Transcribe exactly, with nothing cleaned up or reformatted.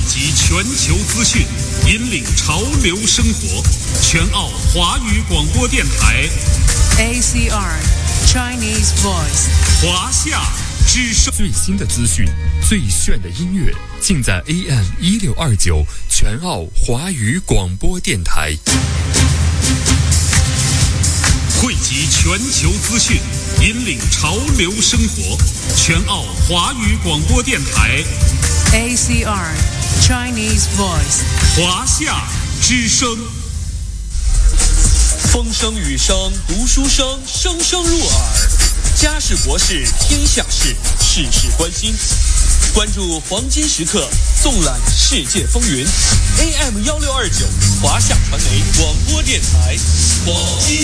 集全球资讯，引领潮流生活。全澳华语广播电台 A C R Chinese Voice 华夏之声， 最新的资讯，最炫的音乐，尽在 A M 一六二九全澳华语广播电台。 汇集全球资讯，引领潮流生活。全澳华语广播电台 A C R Chinese Voice 华夏之声。 风声雨声读书声，声声入耳。家事国事天下事，事事关心。关注黄金时刻，纵览世界风云。A M 一六二九华夏传媒广播电台，黄金。